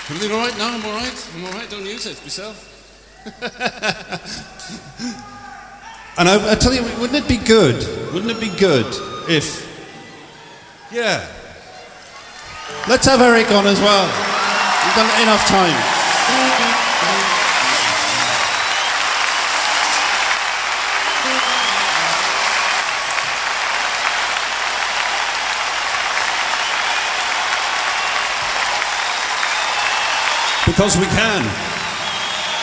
Everything all right? No, I'm all right. I'm all right. Don't use it yourself. And I tell you, wouldn't it be good? Wouldn't it be good if... Yeah. Let's have Eric on as well. We've done enough time. Because we can.